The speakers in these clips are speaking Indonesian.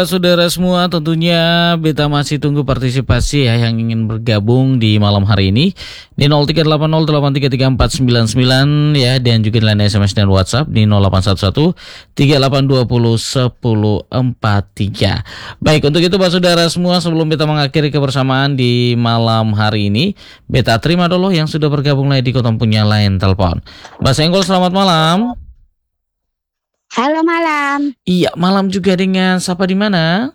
Saudara semua, tentunya beta masih tunggu partisipasi ya yang ingin bergabung di malam hari ini di 0380833499 ya, dan juga di line SMS dan WhatsApp di 081138201043. Baik, untuk itu Pak Saudara semua, sebelum beta mengakhiri kebersamaan di malam hari ini, beta terima dulu yang sudah bergabung lagi di Kota punya line telepon. Mbak Senggol, selamat malam. Halo malam. Iya, malam juga dengan siapa di mana?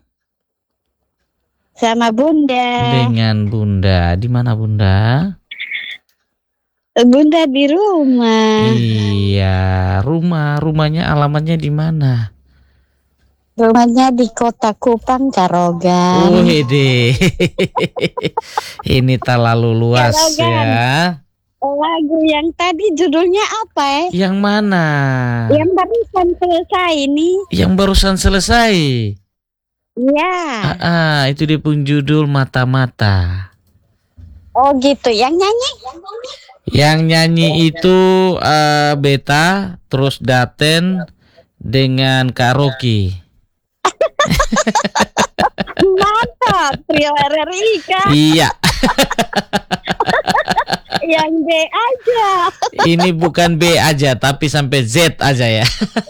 Sama Bunda. Dengan Bunda. Di mana Bunda? Bunda di rumah. Iya, rumahnya alamatnya di mana? Rumahnya di Kota Kupang, Carogan. Deh. Ini terlalu luas Carogan. ya. Lagu yang tadi judulnya apa Yang mana? Yang barusan selesai ini. Yang barusan selesai. Ya. Itu dia pun judul Mata-Mata. Oh gitu. Yang nyanyi? Yang nyanyi itu Beta, terus Daten dengan karaoke. Mantap, Trio Rika. Iya. Yang B aja. Ini bukan B aja, tapi sampai Z aja ya.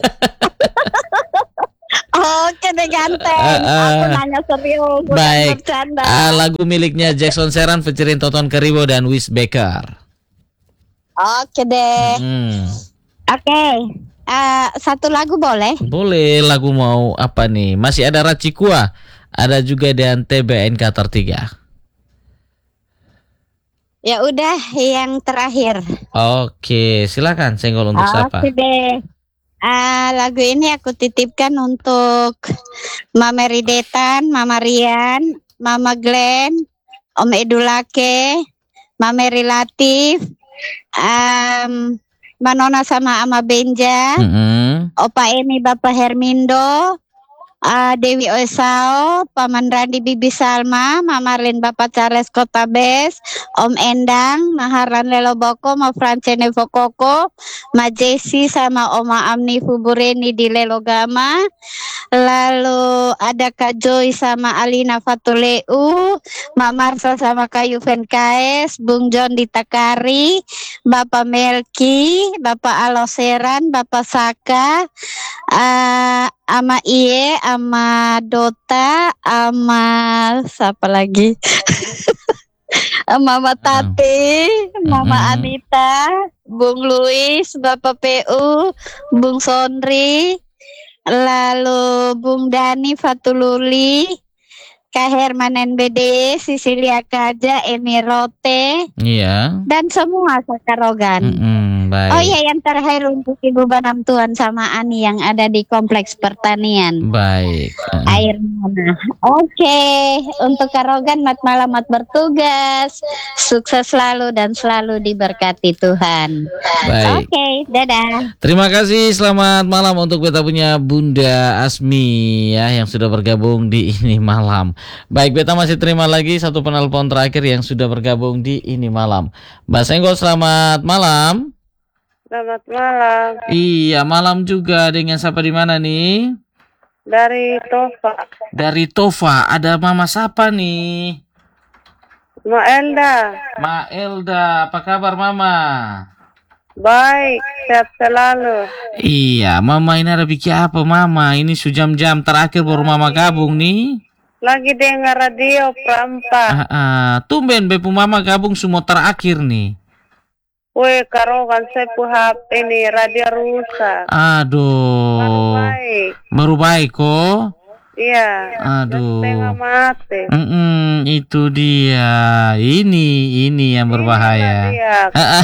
Oke deh ganteng. Aku nanya serius, bukan baik. bercanda. Lagu miliknya Jackson Seran featuring Toton Keribo dan Wis Baker. Oke deh. Oke. Satu lagu boleh? Boleh. Lagu mau apa nih? Masih ada Racikua, ada juga dan TBNK tertiga. Ya udah, yang terakhir. Oke, silakan Senggol untuk siapa? Oke deh. Lagu ini aku titipkan untuk Mama Ridetan, Mama Rian, Mama Glenn, Om Edulake, Mama Relatif, Manona sama Ama Benja, Opa Emi, Bapak Hermindo, Dewi Osao, Paman Randi, Bibi Salma, Mama Marlin, Bapak Charles Kotabes, Om Endang, Maharan Lelo Boko, Ma Francene Fokoko, Ma Jesi sama Oma Amni Fubureni di Lelogama. Lalu ada Kak Joy sama Alina Fatuleu, Mak Marsa sama Kayu Venkaes, Bung John di Takari, Bapak Melki, Bapak Aloseran, Bapak Saka, ama Iye, ama Dota, ama siapa lagi? Mama Tati, Mama Anita, Bung Luis, Bapak PU, Bung Sondri, lalu Bung Dani Fatululi, Kak Herman NBD, Sisilia Kaja, Emi Rote, Iya. dan semua Sakarogan. Baik. Oh iya, yang terakhir untuk Ibu Banam Tuan sama Ani yang ada di Kompleks Pertanian. Baik. Air mana? Oke, untuk Karogan, mat malam, mat bertugas, sukses selalu dan selalu diberkati Tuhan. Baik. Oke, dadah. Terima kasih, selamat malam untuk beta punya Bunda Asmi ya yang sudah bergabung di ini malam. Baik, beta masih terima lagi satu penelpon terakhir yang sudah bergabung di ini malam. Mbak Senggol, selamat malam. Selamat malam. Iya, malam juga. Dengan siapa di mana nih? Dari Tova. Dari Tova. Ada mama siapa nih? Ma Elda. Ma Elda, apa kabar mama? Baik, sehat selalu. Iya, mama ini ada bikin apa mama? Ini sejam-jam terakhir baru mama gabung nih. Lagi dengar radio Prampa. Tumben bepu mama gabung semua terakhir nih. Woi, Karogan saya HP ini radio rusak. Aduh. Baru baik kok. Iya. Aduh. Setengah mati. Itu dia. Ini yang berbahaya. Iya,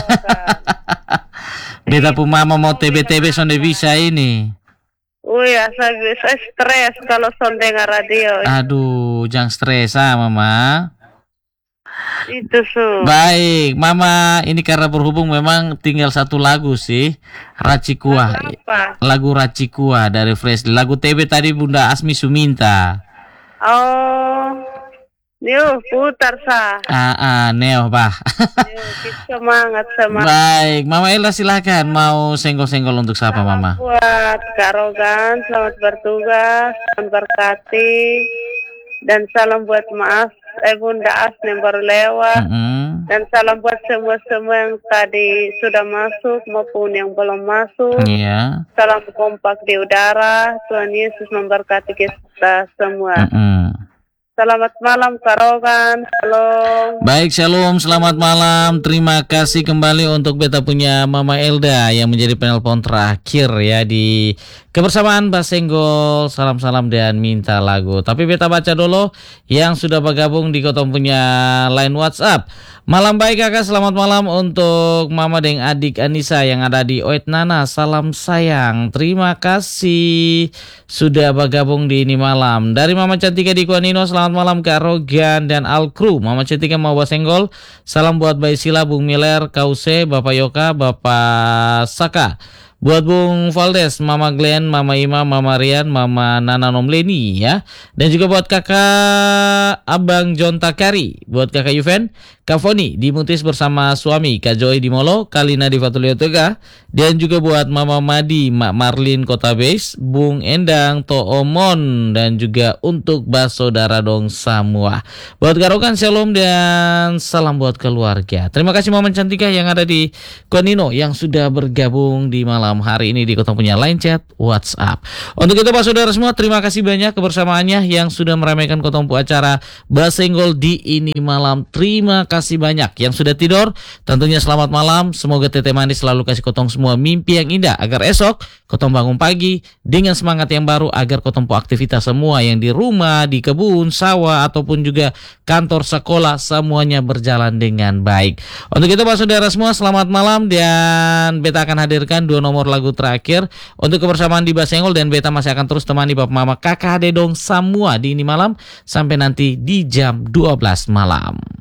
Beta pu mama mau TB-TB sonde bisa ini. Woi, saya stres kalau son dengar radio. Aduh, jangan stres mama. Itu Baik, mama, ini karena berhubung memang tinggal satu lagu sih, Racikua. Lagu Racikua dari Fresh. Lagu TB tadi Bunda Asmi Suminta. Oh, Yuk, putar sa. Neo, Pak. Yuk, semangat. Baik, Mama Elda silakan mau senggol-senggol untuk siapa, Mama? Buat Kak Rogan, selamat bertugas, Tuhan berkati. Dan salam buat Bunda As yang baru lewat. Dan salam buat semua yang tadi sudah masuk maupun yang belum masuk. Iya. Salam kompak di udara. Tuhan Yesus memberkati kita semua. Selamat malam Kak Rogan. Shalom. Baik, shalom, selamat malam. Terima kasih kembali untuk beta punya Mama Elda yang menjadi penelpon terakhir ya di kebersamaan Basenggol. Salam-salam dan minta lagu. Tapi beta baca dulu yang sudah bergabung di Kotong punya line WhatsApp. Malam baik kakak, selamat malam untuk Mama dan adik Anissa yang ada di Oet Nana. Salam sayang, terima kasih sudah bergabung di ini malam. Dari Mama Cantika di Kuanino, selamat malam Kak Rogan dan Al Kru. Mama Cantika mau Basenggol. Salam buat Bayi Sila, Bung Miller, Kause, Bapak Yoka, Bapak Saka. Buat Bung Valdes, Mama Glenn, Mama Ima, Mama Rian, Mama Nana Nomleni ya. Dan juga buat kakak Abang John Takari. Buat kakak Yuven, Kak Foni di Mutis bersama suami, Kak Joy di Molo, Kalina di Fatulio Tega. Dan juga buat Mama Madi, Mak Marlin Kota Base, Bung Endang, Toomon. Dan juga untuk Basodara Dong semua. Buat Karokan, shalom dan salam buat keluarga. Terima kasih Mama Cantika yang ada di Konino yang sudah bergabung di malam hari ini di Kotong punya line chat WhatsApp. Untuk itu Pak Saudara semua, terima kasih banyak kebersamaannya yang sudah meramaikan Kotong pu acara Basenggol di ini malam. Terima kasih banyak. Yang sudah tidur, tentunya selamat malam. Semoga Teteh Manis selalu kasih Kotong semua mimpi yang indah agar esok Kotong bangun pagi dengan semangat yang baru agar Kotong pu aktivitas semua yang di rumah, di kebun, sawah ataupun juga kantor sekolah semuanya berjalan dengan baik. Untuk itu Pak Saudara semua, selamat malam dan beta akan hadirkan 2 nomor lagu terakhir untuk kebersamaan di Basenggol dan beta masih akan terus temani Bapak Mama Kakak Ade dong semua di ini malam sampai nanti di jam 12 malam.